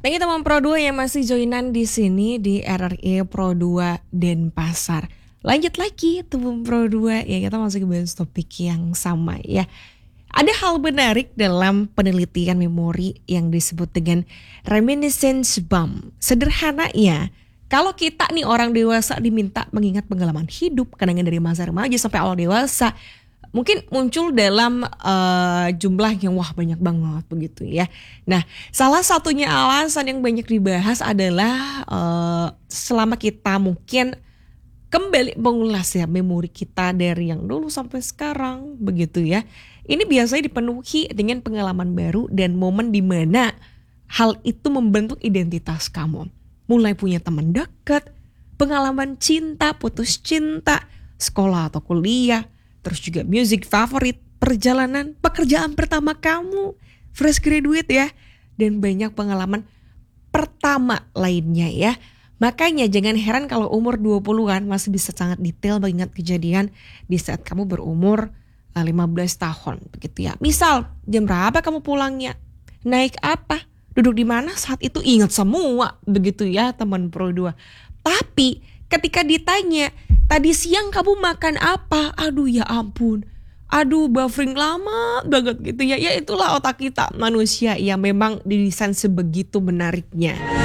Thank you teman Pro 2 yang masih joinan di sini di RRI Pro 2 Denpasar. Lanjut lagi teman Pro 2 ya, kita masih bahas topik yang sama ya. Ada hal menarik dalam penelitian memori yang disebut dengan reminiscence bomb. Sederhananya, kalau kita nih orang dewasa diminta mengingat pengalaman hidup, kenangan dari masa remaja sampai awal dewasa, mungkin muncul dalam jumlah yang wah banyak banget begitu ya. Nah, salah satunya alasan yang banyak dibahas adalah selama kita mungkin kembali mengulas ya memori kita dari yang dulu sampai sekarang begitu ya. Ini biasanya dipenuhi dengan pengalaman baru dan momen di mana hal itu membentuk identitas kamu. Mulai punya teman dekat, pengalaman cinta, putus cinta, sekolah atau kuliah, terus juga music favorit, perjalanan, pekerjaan pertama kamu, fresh graduate ya, dan banyak pengalaman pertama lainnya ya. Makanya jangan heran kalau umur 20-an masih bisa sangat detail mengingat kejadian di saat kamu berumur 15 tahun begitu ya. Misal jam berapa kamu pulangnya, naik apa, duduk di mana saat itu, ingat semua begitu ya teman Pro 2. Tapi ketika ditanya tadi siang kamu makan apa, aduh ya ampun, aduh buffering lama banget gitu ya. Ya itulah otak kita manusia yang memang didesain sebegitu menariknya.